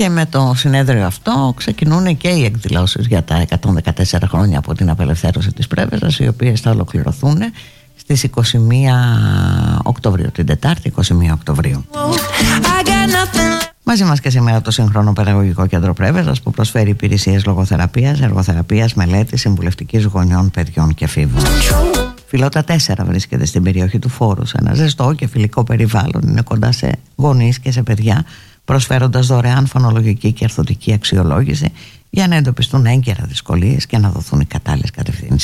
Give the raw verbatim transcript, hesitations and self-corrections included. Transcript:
Και με το συνέδριο αυτό ξεκινούν και οι εκδηλώσεις για τα εκατόν δεκατέσσερα χρόνια από την απελευθέρωση της Πρέβεζας, οι οποίες θα ολοκληρωθούν στις είκοσι μία Οκτωβρίου, την Τετάρτη είκοσι μία Οκτωβρίου. Μαζί μας και σήμερα το Σύγχρονο Παιδαγωγικό Κέντρο Πρέβεζας, που προσφέρει υπηρεσίες λογοθεραπείας, εργοθεραπείας, μελέτης, συμβουλευτικής γονιών, παιδιών και εφήβων. Φιλότα τέσσερα βρίσκεται στην περιοχή του Φόρου, σε ένα ζεστό και φιλικό περιβάλλον. Είναι κοντά σε γονείς και σε παιδιά, προσφέροντας δωρεάν φωνολογική και αρθωτική αξιολόγηση για να εντοπιστούν έγκαιρα δυσκολίες και να δοθούν οι κατάλληλες κατευθύνσεις.